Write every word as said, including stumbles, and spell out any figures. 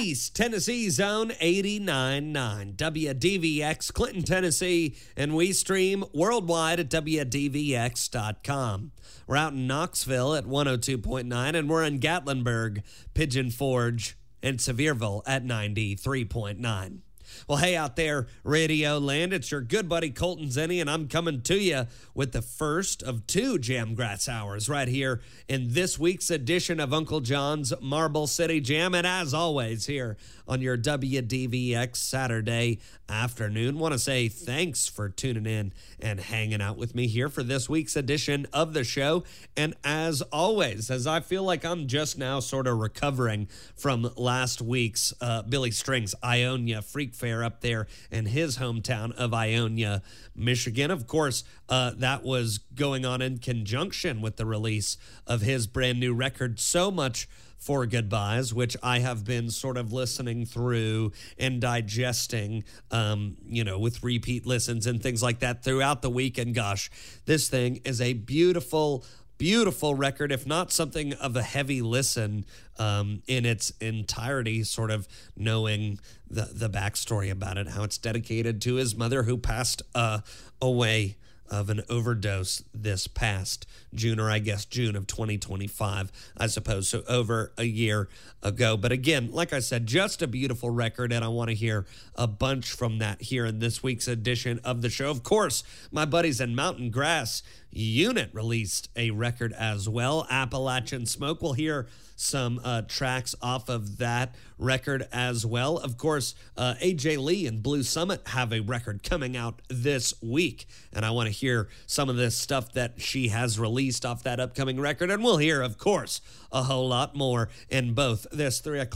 East Tennessee Zone eighty-nine point nine, W D V X, Clinton, Tennessee, and we stream worldwide at W D V X dot com. We're out in Knoxville at one oh two point nine, and we're in Gatlinburg, Pigeon Forge, and Sevierville at ninety-three point nine. Well, hey, out there, Radio Land, it's your good buddy Colton Zenny, and I'm coming to you with the first of two Jamgrass Hours right here in this week's edition of Uncle John's Marble City Jam. And as always, here on your W D V X Saturday afternoon, want to say thanks for tuning in and hanging out with me here for this week's edition of the show. And as always, as I feel like I'm just now sort of recovering from last week's uh, Billy Strings Ionia Freak Fair up there in his hometown of Ionia, Michigan. Of course, uh, that was going on in conjunction with the release of his brand new record, So Much for Goodbyes, which I have been sort of listening through and digesting, um, you know, with repeat listens and things like that throughout the week. And gosh, this thing is a beautiful, beautiful record, if not something of a heavy listen um, in its entirety, sort of knowing the, the backstory about it, how it's dedicated to his mother who passed uh, away of an overdose this past June, or I guess June of twenty twenty-five, I suppose, so over a year ago. But again, like I said, just a beautiful record, and I want to hear a bunch from that here in this week's edition of the show. Of course, my buddies in Mountain Grass Unit released a record as well, Appalachian Smoke. We'll hear some uh, tracks off of that record as well. Of course, uh, A J Lee and Blue Summit have a record coming out this week, and I want to hear some of this stuff that she has released off that upcoming record, and we'll hear, of course, a whole lot more in both this three o'clock